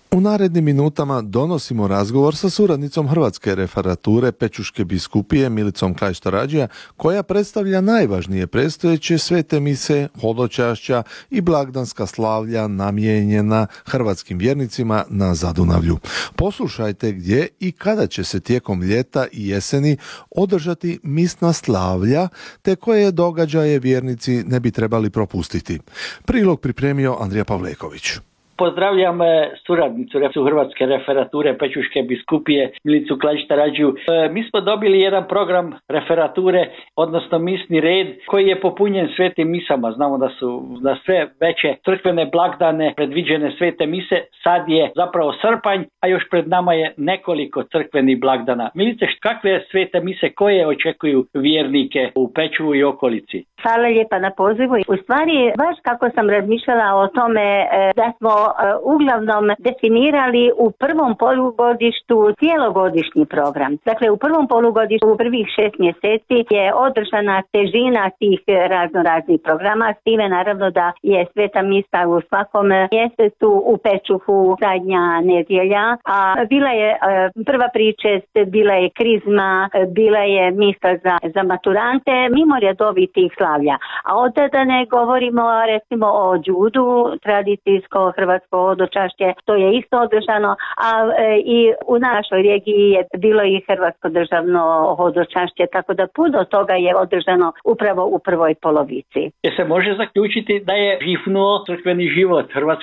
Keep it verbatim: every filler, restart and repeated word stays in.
U narednim minutama donosimo razgovor sa suradnicom Hrvatske referature Pečuške biskupije Milicom Klajšta-Rađija, koja predstavlja najvažnije predstojeće svete mise, hodočašća i blagdanska slavlja namijenjena hrvatskim vjernicima na Zadunavlju. Poslušajte gdje i kada će se tijekom ljeta i jeseni održati misna slavlja, te koje događaje vjernici ne bi trebali propustiti. Prilog pripremio Andrija Pavleković. Pozdravljam suradnicu Hrvatske referature Pečuške biskupije Milicu Klajšta-Rađiju. Mi smo dobili jedan program referature, odnosno misni red, koji je popunjen svetim misama. Znamo da su za sve veće crkvene blagdane predviđene svete mise. Sad je zapravo srpanj, a još pred nama je nekoliko crkvenih blagdana. Milice, kakve svete mise koje očekuju vjernike u Pečuvu i okolici? Hvala lijepa na pozivu. U stvari, baš kako sam razmišljala o tome da smo uglavnom definirali u prvom polugodištu cijelogodišnji program. Dakle, u prvom polugodištu, u prvih šest mjeseci je održana težina tih razno raznih programa. S time naravno da je sveta misa u svakom mjesecu u Pečuhu zadnja nedjelja, a bila je prva pričest, bila je krizma, bila je misa za, za maturante, mimo redovitih slavlja. A od da ne govorimo recimo o džudu, tradicijsko hrvatsko hodočašće, to je isto održano, a e, i u našoj regiji je bilo i hrvatsko državno hodočašće, tako da puno toga je održano upravo u prvoj polovici. Je se može zaključiti da je živnuo crkveni život, hrvatski